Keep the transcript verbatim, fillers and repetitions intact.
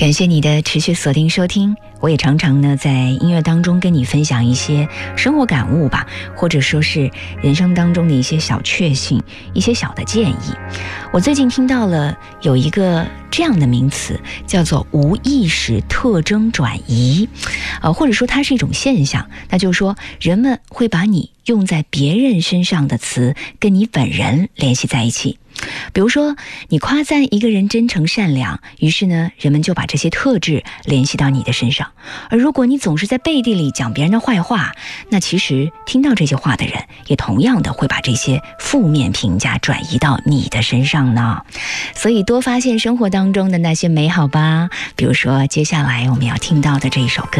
感谢你的持续锁定收听，我也常常呢在音乐当中跟你分享一些生活感悟吧，或者说是人生当中的一些小确幸，一些小的建议。我最近听到了有一个这样的名词，叫做无意识特征转移，呃，或者说它是一种现象，那就是说人们会把你用在别人身上的词跟你本人联系在一起。比如说你夸赞一个人真诚善良，于是呢人们就把这些特质联系到你的身上。而如果你总是在背地里讲别人的坏话，那其实听到这些话的人也同样的会把这些负面评价转移到你的身上呢。所以多发现生活当中的那些美好吧。比如说接下来我们要听到的这一首歌，